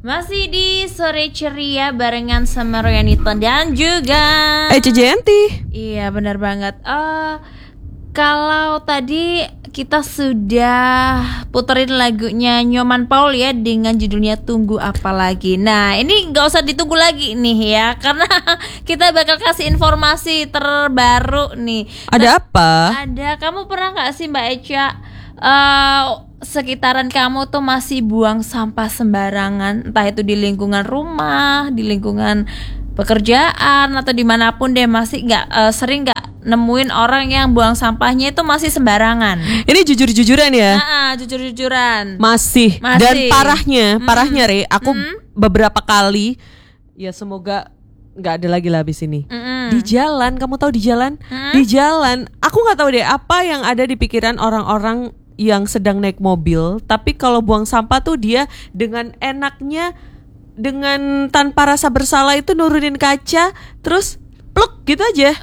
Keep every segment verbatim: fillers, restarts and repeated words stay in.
Masih di Sore Ceria barengan sama Royanita dan juga Eh Cijanti. Iya benar banget. uh, Kalau tadi kita sudah puterin lagunya Nyoman Paul ya, dengan judulnya Tunggu Apa Lagi. Nah ini gak usah ditunggu lagi nih ya, karena kita bakal kasih informasi terbaru nih. Ada Nah, apa? Ada, kamu pernah gak sih Mbak Eca uh, sekitaran kamu tuh masih buang sampah sembarangan, entah itu di lingkungan rumah, di lingkungan pekerjaan atau dimanapun deh, masih nggak uh, sering nggak nemuin orang yang buang sampahnya itu masih sembarangan? Ini jujur-jujuran ya. Nah, jujur-jujuran. Masih. Masih. Dan parahnya, parahnya Mm. Re, aku Mm. beberapa kali, ya semoga nggak ada lagi lah abis ini. Mm-mm. Di jalan, kamu tahu di jalan? Mm. Di jalan, aku nggak tahu deh apa yang ada di pikiran orang-orang yang sedang naik mobil, tapi kalau buang sampah tuh dia dengan enaknya, dengan tanpa rasa bersalah itu nurunin kaca, terus pluk gitu aja.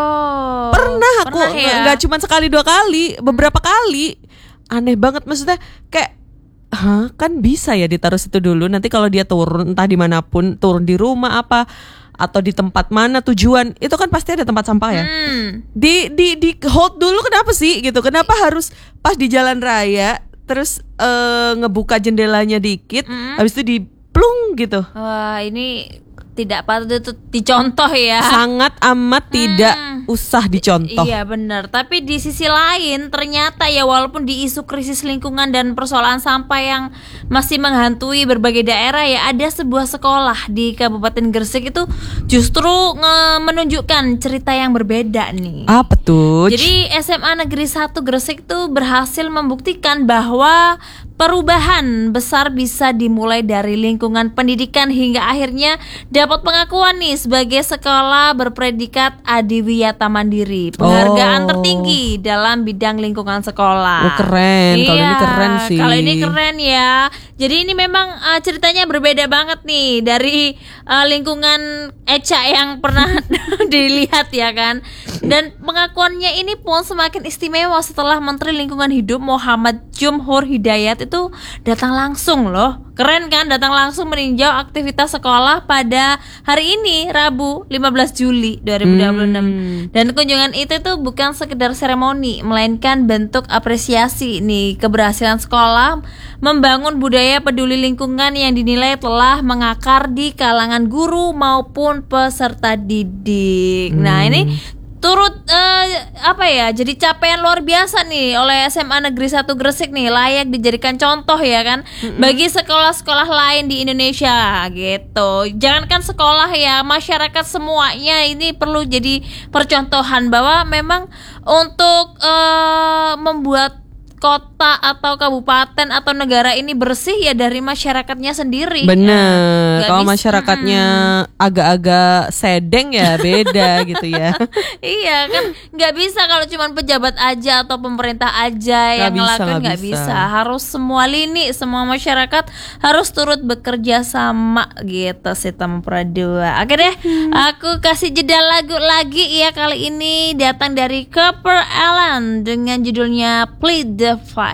Oh. Pernah aku, pernah ya? nggak cuma sekali dua kali, beberapa kali. Aneh banget, maksudnya kayak, hah, kan bisa ya ditaruh situ dulu. Nanti kalau dia turun entah dimanapun, turun di rumah apa atau di tempat mana tujuan, itu kan pasti ada tempat sampah ya. Hmm. Di di di hold dulu, kenapa sih gitu? Kenapa harus pas di jalan raya terus uh, ngebuka jendelanya dikit, Mm. habis itu diplung gitu? Wah ini tidak patut itu dicontoh ya. Sangat amat tidak usah dicontoh. Iya benar. Tapi di sisi lain ternyata ya, walaupun di isu krisis lingkungan dan persoalan sampah yang masih menghantui berbagai daerah ya, ada sebuah sekolah di Kabupaten Gresik itu justru nge- menunjukkan cerita yang berbeda nih. Apa tuh? Jadi S M A Negeri satu Gresik tuh berhasil membuktikan bahwa perubahan besar bisa dimulai dari lingkungan pendidikan hingga akhirnya dapat pengakuan nih sebagai sekolah berpredikat Adiwiyata Mandiri, penghargaan Oh. tertinggi dalam bidang lingkungan sekolah. Oh, keren. Kalau Iya, ini keren sih. Kalau ini keren ya. Jadi ini memang uh, ceritanya berbeda banget nih dari uh, lingkungan Eca yang pernah dilihat ya kan. Dan pengakuannya ini pun semakin istimewa setelah Menteri Lingkungan Hidup Muhammad Jumhur Hidayat itu datang langsung loh. Keren kan, datang langsung meninjau aktivitas sekolah pada hari ini Rabu lima belas Juli dua ribu dua puluh enam. Hmm. Dan kunjungan itu tuh bukan sekedar seremoni, melainkan bentuk apresiasi nih keberhasilan sekolah membangun budaya peduli lingkungan yang dinilai telah mengakar di kalangan guru maupun peserta didik. Nah, ini turut uh, apa ya, jadi capaian luar biasa nih oleh S M A Negeri satu Gresik nih, layak dijadikan contoh ya kan, mm-hmm, bagi sekolah-sekolah lain di Indonesia gitu. Jangankan sekolah ya, masyarakat semuanya ini perlu jadi percontohan bahwa memang untuk uh, membuat kota atau kabupaten atau negara ini bersih ya dari masyarakatnya sendiri. Bener. Nah, kalau bisa, masyarakatnya agak-agak sedeng ya beda gitu ya. Iya kan, nggak bisa kalau cuma pejabat aja atau pemerintah aja Nggak yang bisa, ngelakuin, nggak nggak bisa. bisa. Harus semua lini, semua masyarakat harus turut bekerja sama gitu sih teman Pradua. Oke deh, aku kasih jeda lagu lagi ya, kali ini datang dari Cooper Alan dengan judulnya Plead the Fight.